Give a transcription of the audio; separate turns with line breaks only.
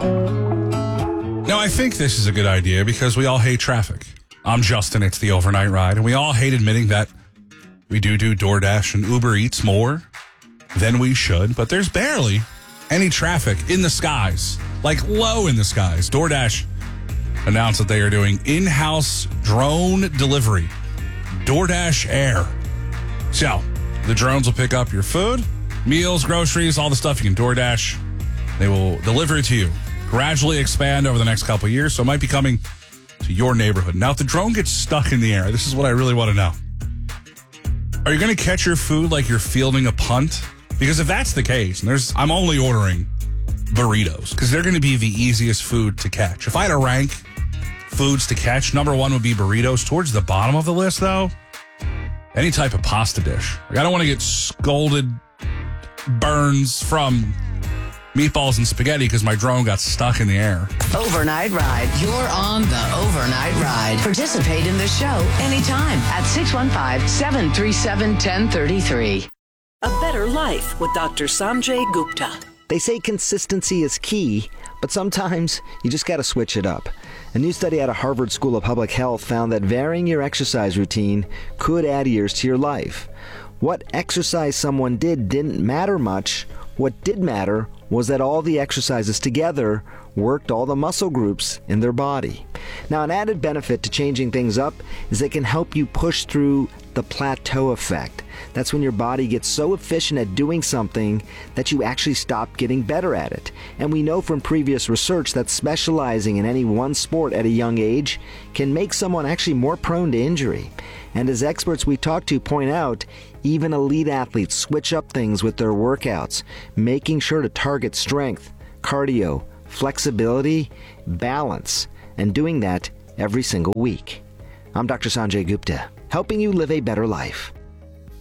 Now, I think this is a good idea because we all hate traffic. I'm Justin, it's the Overnight Ride, and we all hate admitting that we do DoorDash and Uber Eats more than we should, but there's barely any traffic in the skies, like low in the skies. DoorDash announced that they are doing in-house drone delivery, DoorDash Air. So, the drones will pick up your food, meals, groceries, all the stuff you can DoorDash. They will deliver it to you. Gradually expand over the next couple of years, so it might be coming to your neighborhood. Now, if the drone gets stuck in the air, this is what I really want to know. Are you going to catch your food like you're fielding a punt? Because if that's the case, and I'm only ordering burritos, because they're going to be the easiest food to catch. If I had to rank foods to catch, number one would be burritos. Towards the bottom of the list, though, any type of pasta dish. Like, I don't want to get scolded burns from meatballs and spaghetti because my drone got stuck in the air.
Overnight Ride. You're on the Overnight Ride. Participate in the show anytime at 615-737-1033.
A Better Life with Dr. Sanjay Gupta.
They say consistency is key, but sometimes you just got to switch it up. A new study out of Harvard School of Public Health found that varying your exercise routine could add years to your life. What exercise someone did didn't matter much. What did matter was that all the exercises together worked all the muscle groups in their body. Now, an added benefit to changing things up is it can help you push through the plateau effect. That's when your body gets so efficient at doing something that you actually stop getting better at it. And we know from previous research that specializing in any one sport at a young age can make someone actually more prone to injury. And as experts we talk to point out, even elite athletes switch up things with their workouts, making sure to target strength, cardio, flexibility, balance, and doing that every single week. I'm Dr. Sanjay Gupta, helping you live a better life.